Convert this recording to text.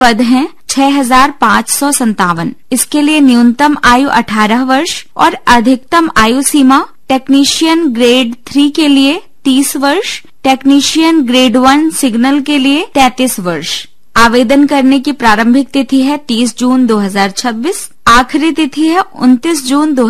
पद हैं 6,557। इसके लिए न्यूनतम आयु 18 वर्ष और अधिकतम आयु सीमा टेक्नीशियन ग्रेड 3 के लिए 30 वर्ष, टेक्नीशियन ग्रेड 1 सिग्नल के लिए 33 वर्ष। आवेदन करने की प्रारंभिक तिथि है 30 जून 2026, आखिरी तिथि है 29 जून